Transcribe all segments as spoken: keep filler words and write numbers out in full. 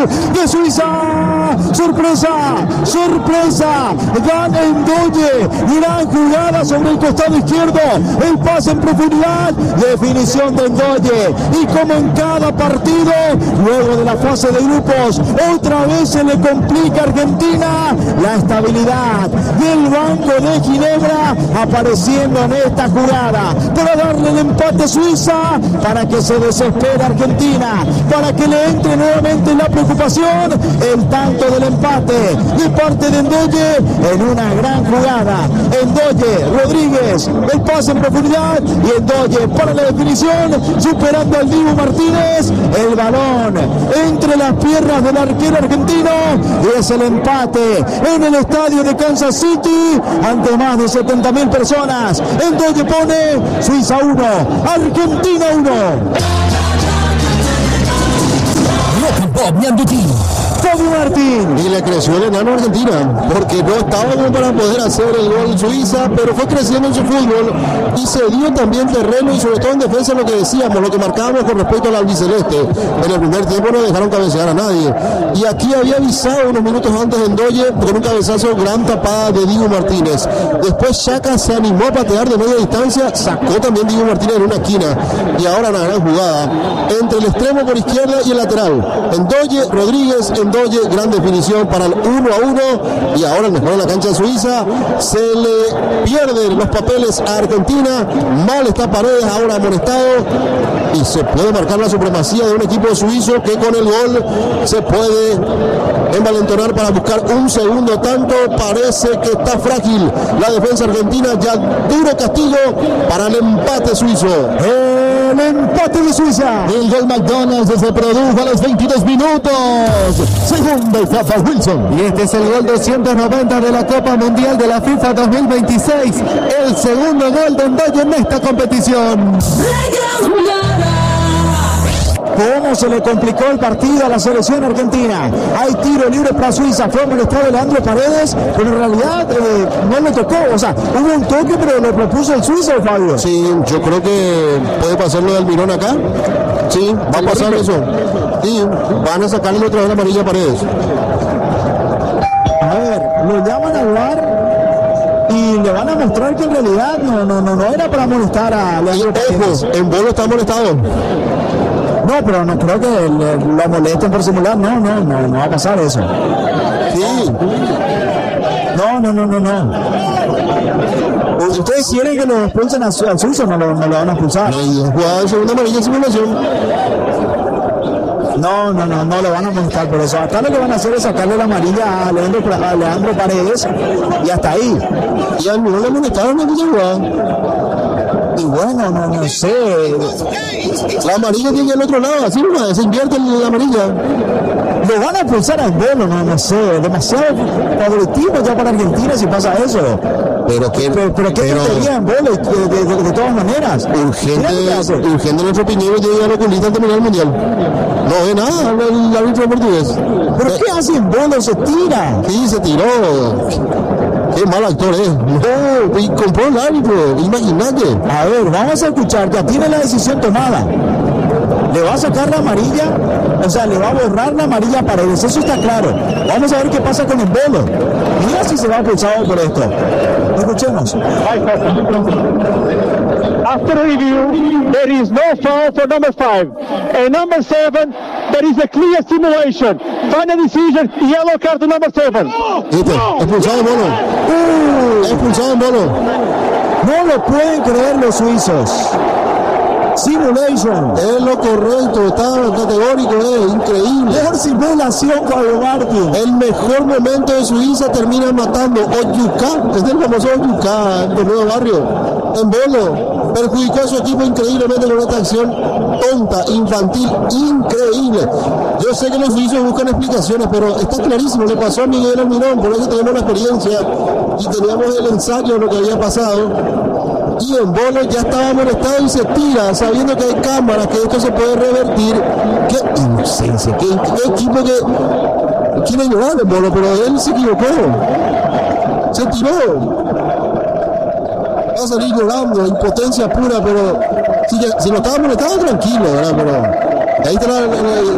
de Suiza. Sorpresa, sorpresa, gana Ndoye, gran jugada sobre el costado izquierdo, el pase en profundidad, definición de Ndoye. Y como en cada partido, luego de la fase de grupos, otra vez se le complica a Argentina. La estabilidad del Banco de Ginebra apareciendo en esta jugada para darle el empate a Suiza, para que se desespere Argentina, para que le entre nuevamente la preocupación. El tanto del empate de parte de Ndoye en una gran jugada. Ndoye, Rodríguez, el pase en profundidad y Ndoye para la definición, superando al Dibu Martínez. El balón entre las piernas del arquero argentino y es el empate en el estadio de Kansas City ante más de setenta mil personas. Ndoye pone Suiza uno, Argentina uno. Fabi Martín. Y le creció el enano a Argentina, porque no estaba como para poder hacer el gol Suiza, pero fue creciendo en su fútbol y se dio también terreno y sobre todo en defensa lo que decíamos, lo que marcábamos con respecto al albiceleste. En el primer tiempo no dejaron cabecear a nadie. Y aquí había avisado unos minutos antes de Ndoye con un cabezazo gran tapada de Dibu Martínez. Después Xhaka se animó a patear de media distancia, sacó también Dibu Martínez en una esquina. Y ahora una gran jugada entre el extremo por izquierda y el lateral. Ndoye, Rodríguez, Ndoye, gran definición para el uno a uno. Y ahora el mejor en la cancha de Suiza. Se le pierden los papeles a Argentina. Mal está Paredes, ahora amonestado. Y se puede marcar la supremacía de un equipo suizo que con el gol se puede envalentonar para buscar un segundo tanto. Parece que está frágil la defensa argentina. Ya duro castigo para el empate suizo. El empate de Suiza. El gol McDonald's se produjo a los veintidós minutos. Segundo etapa Wilson. Y este es el gol doscientos noventa de la Copa Mundial de la FIFA dos mil veintiséis. El segundo gol de Ndoye en esta competición. ¿Cómo se le complicó el partido a la selección argentina? Hay tiro libre para Suiza, fue molestado Leandro Paredes, pero en realidad eh, no le tocó, o sea, hubo un toque, pero lo propuso el suizo, Fabio. Sí, yo creo que puede pasar lo del Almirón acá. Sí, va a pasar eso. Sí, van a sacarle otra vez la amarilla a Paredes. A ver, lo llaman al V A R y le van a mostrar que en realidad no, no, no, no era para molestar a Leandro Paredes. En Bolo está molestado. No, pero no creo que le, lo molesten por simular, no, no, no, no va a pasar eso. Sí. No, no, no, no, no. ¿Ustedes quieren que lo expulsen al suizo? No lo, no lo van a expulsar. No, jugada de segunda amarilla en simulación. No, no, no, no lo van a molestar por eso. Acá lo que van a hacer es sacarle la amarilla a Leandro, a Leandro Paredes y hasta ahí. Y al no le molestaron en aquella jugada. Y bueno, no, no sé. La amarilla tiene al otro lado, así no, se invierte la amarilla. Lo van a expulsar al Bolo, no, no sé. Demasiado favoritismo ya para Argentina si pasa eso. Pero qué, pero, pero qué tontería en Bolo, de, de, de, de todas maneras. Urgente, urgente nuestro Piñero llega a la oculista al terminar el mundial. No ve nada el árbitro portugués. ¿Pero qué hace en Bolo? Se tira. Sí, se tiró. Qué mal actor es. No, y compró el árbitro, imagínate. A ver, vamos a escuchar, ya tiene la decisión tomada. Le va a sacar la amarilla, o sea, le va a borrar la amarilla a Paredes, eso está claro. Vamos a ver qué pasa con el Bolo. Mira si se va expulsado por esto. Escuchemos. After review, there is no foul for number five. And number seven, there is a clear simulation. Final decision, yellow card to number seven. ¿Viste? Expulsado en Bolo. Uh, expulsado en Bolo. No lo pueden creer los suizos. Simulation. Es lo correcto, está categórico, es increíble. Mejor simulación, Fabio Martín. El mejor momento de Suiza termina matando Oyuka, es del famoso Oyuka, del nuevo barrio, en Bolo. Perjudicó a su equipo increíblemente con esta acción tonta, infantil, increíble. Yo sé que los suizos buscan explicaciones, pero está clarísimo, le pasó a Miguel Almirón, por eso tenemos la experiencia y teníamos el ensayo de lo que había pasado. Y en Bolo ya estaba molestado y se tira, sabiendo que hay cámaras, que esto se puede revertir. Qué inocencia, qué, qué equipo que quiere llorar en Bolo, pero él se equivocó. Se tiró. Va a salir llorando, impotencia pura, pero si, ya, si lo estaba molestado, tranquilo, ¿verdad? Pero Ahí te la,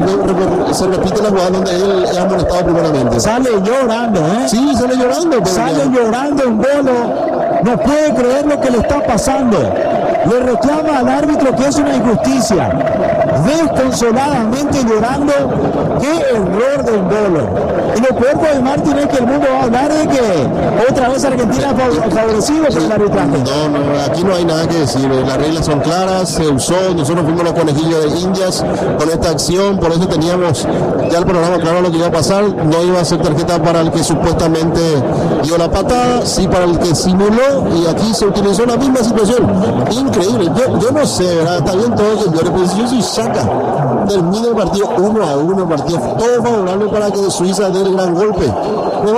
la, se repite la jugada donde él es amonestado primeramente. Sale llorando, ¿eh? Sí, sale llorando. Sale ya. llorando en Bolo. No puede creer lo que le está pasando. Le reclama al árbitro que es una injusticia. Desconsoladamente llorando. ¡Qué error de Bolo! Y lo peor por el Martín es que el mundo va a hablar de que otra vez Argentina favorecido por el arbitraje. No, no, aquí no hay nada que decir. Las reglas son claras, se usó. Nosotros fuimos los conejillos de Indias con esta acción. Por eso teníamos ya el programa claro lo que iba a pasar. No iba a ser tarjeta para el que supuestamente dio la patada, sí para el que simuló. Y aquí se utilizó la misma situación. Increíble. Yo, yo no sé, ¿verdad? Está bien todo que llore, pero si yo soy Shaka, termina el partido uno a uno, el partido todo favorable para que Suiza dé el gran golpe. No,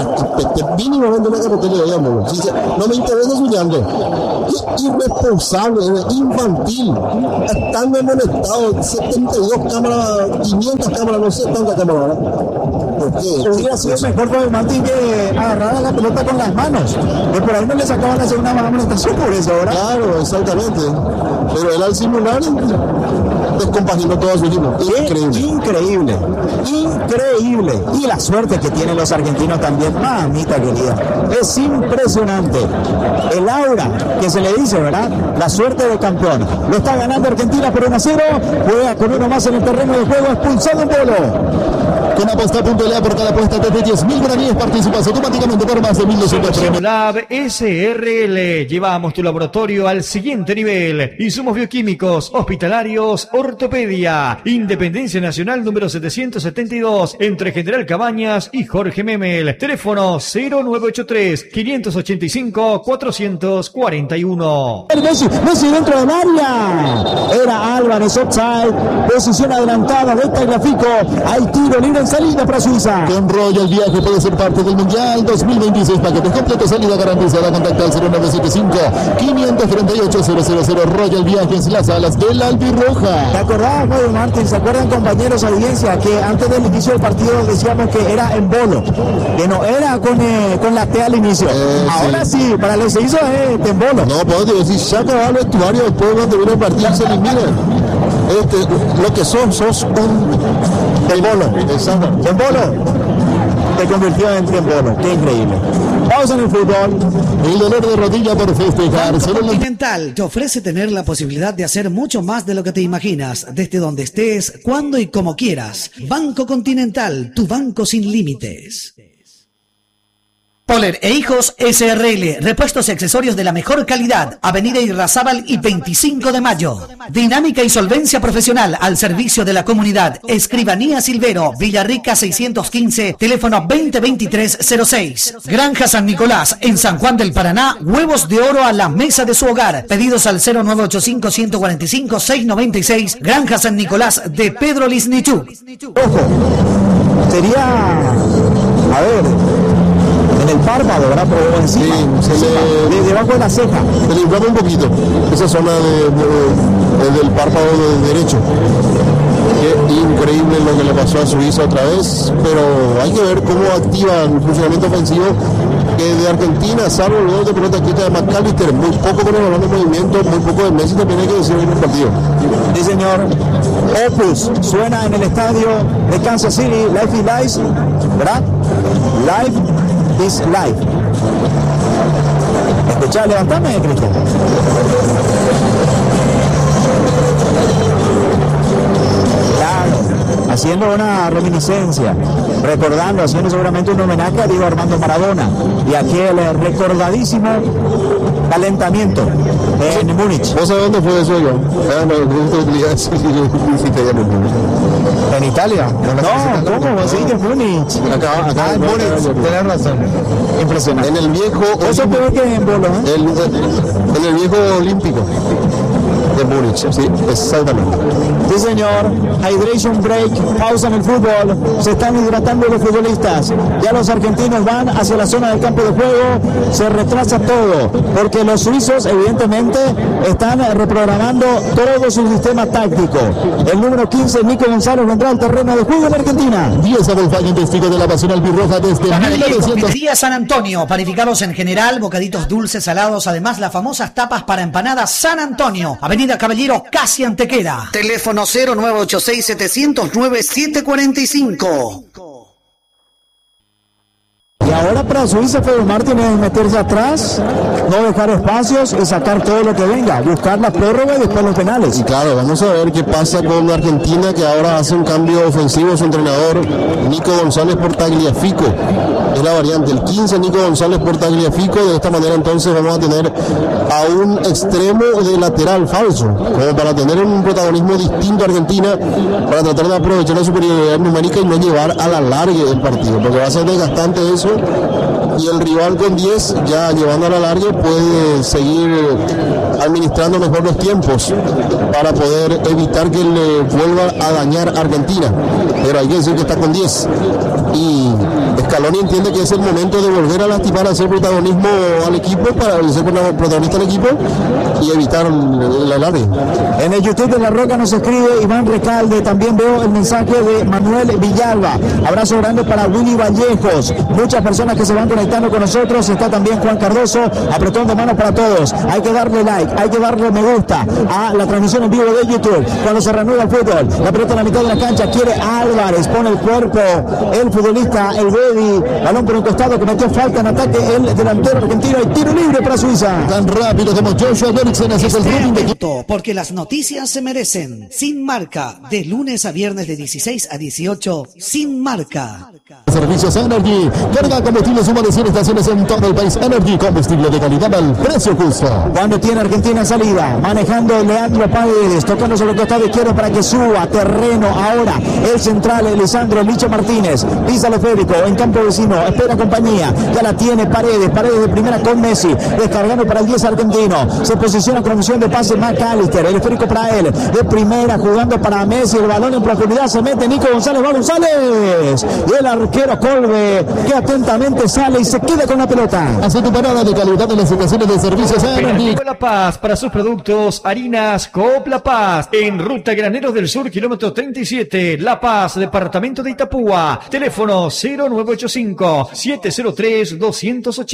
no, mínimamente una carretera, digamos. No me interesa su llanto. Irresponsable, infantil. Están amonestados, setenta y dos cámaras, quinientas cámaras, no sé cuántas cámaras, ¿verdad? Hubiera sido mejor por el Martín que agarrara la pelota con las manos. Pero por ahí no le sacaban la segunda amonestación por eso, ¿verdad? Claro, exactamente. Pero él al simular descompaginó todo su equipo. Increíble. Increíble. Increíble. Y la suerte que tienen los argentinos también, mamita querida. Es impresionante. El aura que se le dice, ¿verdad? La suerte de campeón. Lo está ganando Argentina por uno a cero. Juega con uno más en el terreno de juego, expulsado en Bolo. Con apuesta punto L A por cada apuesta desde diez mil guaraníes participas automáticamente por más de mil doscientos premios. Lab S R L. Llevamos tu laboratorio al siguiente nivel. Insumos bioquímicos, hospitalarios, ortopedia. Independencia Nacional número setecientos setenta y dos entre General Cabañas y Jorge Memel. Teléfono cero nueve ocho tres, quinientos ochenta y cinco, cuatrocientos cuarenta y uno. Messi, Messi dentro del área. Era Álvarez offside. Posición adelantada de este gráfico. Hay tiro libre en salida para Suiza. Con Royal Viaje puede ser parte del Mundial dos mil veintiséis. Paquetes completos, salida garantizada. Contacta al cero nueve siete cinco, quinientos treinta y ocho, cero cero cero. Royal Viajes, las alas del albirroja. ¿Te acordás, Mario Martín? ¿Se acuerdan, compañeros de audiencia, que antes del inicio del partido decíamos que era en Bolo? Que no era con, eh, con la T al inicio. Eh, Ahora sí. sí, para lo que se hizo es en Bolo. No, puedo decir, saca va al vestuario después cuando viene el partido se elimina. Este, lo que son, sos un del Bolo. Exacto. En Bolo. Te convirtió en Bolo. Qué increíble. Pausa en el fútbol. El dolor de rodilla por festejar. Banco Continental te ofrece tener la posibilidad de hacer mucho más de lo que te imaginas, desde donde estés, cuando y como quieras. Banco Continental, tu banco sin límites. Poler e Hijos S R L, repuestos y accesorios de la mejor calidad, Avenida Irrazábal y veinticinco de mayo. Dinámica y solvencia profesional al servicio de la comunidad. Escribanía Silvero, Villarrica seiscientos quince, teléfono veinte veintitrés cero seis. Granja San Nicolás, en San Juan del Paraná, huevos de oro a la mesa de su hogar. Pedidos al cero nueve ocho cinco, uno cuatro cinco, seis nueve seis. Granja San Nicolás de Pedro Lisnichuk. Ojo, sería, a ver, en el párpado, ¿verdad? Por encima, sí, se le, de, debajo de la ceja. Se le inflama un poquito esa zona de, de, de, del párpado de derecho. Qué increíble lo que le pasó a Suiza otra vez, pero hay que ver cómo activa el funcionamiento ofensivo que de Argentina, salvo el gol de pelota quieta de McAllister, muy poco con el balón de movimiento, muy poco de Messi, también hay que decir en el partido. Sí, señor. Opus suena en el estadio de Kansas City, Life is Life, ¿verdad? Life is Life. Escuchá, levantame, Cristian. Claro, haciendo una reminiscencia, recordando, haciendo seguramente un homenaje a Diego Armando Maradona y aquel recordadísimo calentamiento en Múnich. ¿Vos sabés dónde fue eso yo? ¿En Italia? No, ¿cómo? ¿Vos seguís en Múnich? Acá, acá ah, en Múnich, tenés razón. Impresionante. En el viejo... Eso es peor que en Bolo, ¿eh? El, en el viejo olímpico de Múnich, sí, exactamente. Sí, señor. Hydration break, pausa en el fútbol. Se están hidratando los futbolistas. Ya los argentinos van hacia la zona del campo de juego. Se retrasa todo, porque los suizos, evidentemente, están reprogramando todo su sistema táctico. El número quince, Nico González, vendrá al terreno de juego en Argentina. diez a Volkswagen, testigo de la pasión albirroja desde mil novecientos. Pizzería San Antonio, panificados en general, bocaditos dulces, salados, además las famosas tapas para empanadas San Antonio. Avenida Caballero, casi Antequera. Teléfono Teléfono cero nueve ocho seis, siete cero nueve, siete cuatro cinco. Y ahora para Suiza, Fede Martín, es meterse atrás, no dejar espacios y sacar todo lo que venga, buscar la prórroga y después los penales. Y claro, vamos a ver qué pasa con Argentina, que ahora hace un cambio ofensivo su entrenador, Nico González por Tagliafico. Es la variante, el quince Nico González por Tagliafico. De esta manera entonces vamos a tener a un extremo de lateral falso, como para tener un protagonismo distinto a Argentina, para tratar de aprovechar la superioridad numérica y no llevar a la larga el partido, porque va a ser desgastante eso. Y el rival con diez, ya llevando a la larga, puede seguir administrando mejor los tiempos para poder evitar que le vuelva a dañar a Argentina. Pero hay que decir que está con diez. Y Scaloni entiende que es el momento de volver a lastimar, a hacer protagonismo al equipo, para ser protagonista del equipo y evitar la larga. En el YouTube de La Roca nos escribe Iván Recalde, también veo el mensaje de Manuel Villalba. Abrazo grande para Willy Vallejos. Muchas personas que se van conectando con nosotros. Está también Juan Cardoso, apretón de manos para todos. Hay que darle like, hay que darle me gusta a la transmisión en vivo de YouTube. Cuando se reanuda el fútbol, la pelota en la mitad de la cancha, quiere Álvarez, pone el cuerpo, el futbolista, el Bedi, balón por un costado, que metió falta en ataque el delantero argentino, y tiro libre para Suiza. Tan rápido como Joshua Eriksen hace el ritmo de... Porque las noticias se merecen. Sin Marca, de lunes a viernes de dieciséis a dieciocho, Sin Marca. Servicios Energy, carga combustible suma de cien estaciones en todo el país. Energy, combustible de calidad al precio justo. Cuando tiene Argentina salida, manejando Leandro Paredes, tocando sobre el costado izquierdo para que suba terreno. Ahora el central Lisandro Licho Martínez, pisa lo férico en campo vecino, espera compañía, ya la tiene Paredes, Paredes de primera con Messi, descargando para el diez argentino, se posiciona con opción de pase McAllister, el esférico para él, de primera jugando para Messi, el balón en profundidad, se mete Nico González, va González, y el arquero Colbe, que atentamente sale y se queda con la pelota. Hace tu parada de calidad de las estaciones de servicios Energy. La Paz, para sus productos, harinas Coop La Paz, en Ruta Graneros del Sur, kilómetro treinta y siete, La Paz, departamento de Itapúa, teléfono cero nueve ocho cinco, siete cero tres, dos ocho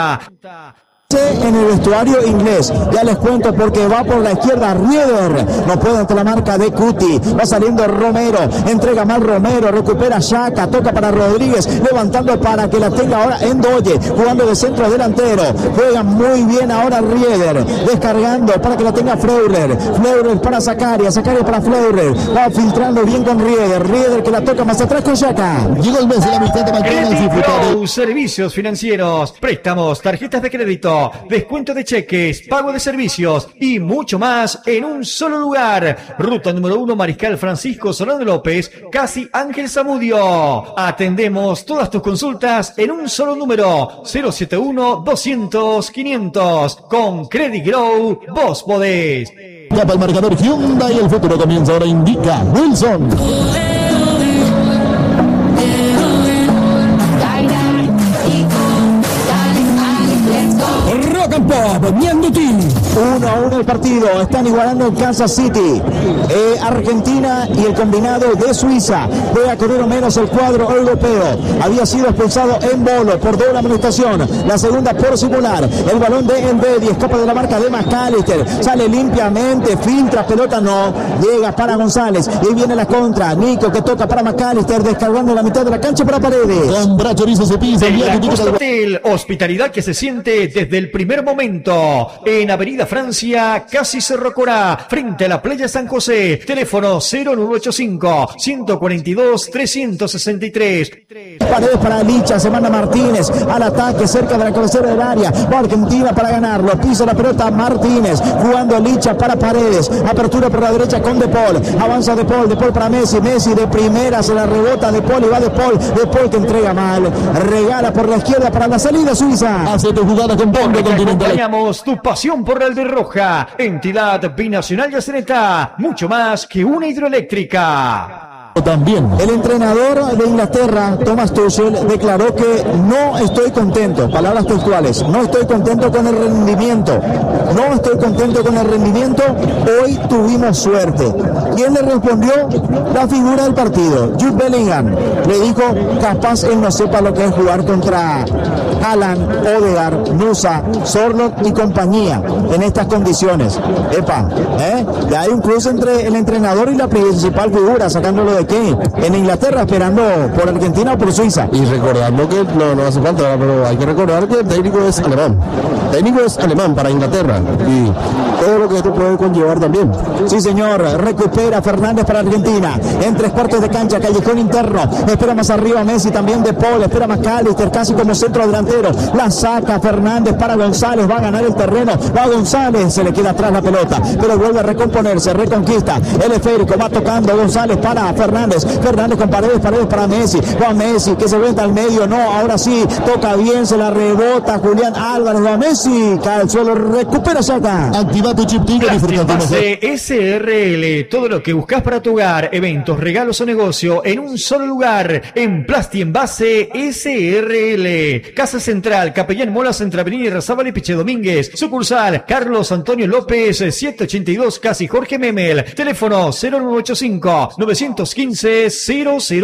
cero. En el vestuario inglés, ya les cuento porque va por la izquierda Rieder, no puede ante la marca de Cuti, va saliendo Romero, entrega mal Romero, recupera Xhaka, toca para Rodríguez, levantando para que la tenga ahora Ndoye, jugando de centro delantero, juega muy bien ahora Rieder, descargando para que la tenga Freuler, Freuler para Zakaria, Zakaria para Freuler, va filtrando bien con Rieder, Rieder que la toca más atrás con Xhaka. Llegó el mes de la amistad de McDonald's. Servicios financieros, préstamos, tarjetas de crédito, descuento de cheques, pago de servicios y mucho más en un solo lugar. Ruta número uno, Mariscal Francisco Solano López, casi Ángel Zamudio. Atendemos todas tus consultas en un solo número, cero siete uno, doscientos, quinientos. Con Credit Grow, vos podés. Capa el marcador Hyundai, el futuro comienza ahora, indica Wilson. Rock and Pop, Ñanduti. Uno a uno el partido, están igualando en Kansas City, eh, Argentina y el combinado de Suiza. Juega con uno menos el cuadro europeo. Había sido expulsado en Bolo por doble amonestación, la segunda por simular. El balón de Embedi escapa de la marca de McAllister, sale limpiamente, filtra, pelota no, llega para González y viene la contra. Nico que toca para McAllister, descargando la mitad de la cancha para Paredes. Con Brachorizo se pisa el La Costa Hotel, hospitalidad que se siente desde el primer momento. En Avenida Francia, casi Cerro Corá, frente a la playa San José. Teléfono cero nueve ocho cinco, uno cuatro dos, tres seis tres. Paredes para Licha, se manda Martínez al ataque cerca de la cabecera del área. Va Argentina para ganarlo. Pisa la pelota Martínez, jugando Licha para Paredes. Apertura por la derecha con De Paul. Avanza De Paul, De Paul para Messi. Messi de primera, se la rebota De Paul y va De Paul. De Paul que entrega mal. Regala por la izquierda para la salida Suiza. Hace tu jugada con Ponte Continental. Acompañamos tu pasión por la Alberroja, entidad binacional Yaceneta, mucho más que una hidroeléctrica. También. El entrenador de Inglaterra, Thomas Tuchel, declaró que no estoy contento, palabras textuales, no estoy contento con el rendimiento, no estoy contento con el rendimiento, hoy tuvimos suerte. ¿Quién le respondió? La figura del partido, Jude Bellingham, le dijo, capaz él no sepa lo que es jugar contra Haaland, Odegaard, Nusa, Sorloth y compañía en estas condiciones. Epa, ¿eh? Ya hay un cruce entre el entrenador y la principal figura, sacándolo de qué, en Inglaterra, esperando por Argentina o por Suiza. Y recordando que no, no hace falta, pero hay que recordar que el técnico es alemán. El técnico es alemán para Inglaterra y todo lo que esto puede conllevar también. Sí, señor, recupera Fernández para Argentina, en tres cuartos de cancha, callejón interno, espera más arriba Messi, también De Paul, espera McAllister casi como centro delantero, la saca Fernández para González, va a ganar el terreno, va González, se le queda atrás la pelota, pero vuelve a recomponerse, reconquista, el esférico, va tocando González para Fernández, Fernández con Paredes, Paredes para Messi, va Messi, que se venta al medio, no, ahora sí, toca bien, se la rebota Julián Álvarez, va Messi, cae al suelo, recupera Saca. Activa tu chip Tigo y disfruta tu mejor. S R L, todo lo que buscas para tu hogar, eventos, regalos o negocio en un solo lugar, en Plasti Envase S R L. Casa Central, Capellán Molas, entre Avenida Irrazábal y Piche Domínguez. Sucursal, Carlos Antonio López, setecientos ochenta y dos, casi Jorge Memel. Teléfono cero nueve ocho cinco, nueve uno cinco, cero cero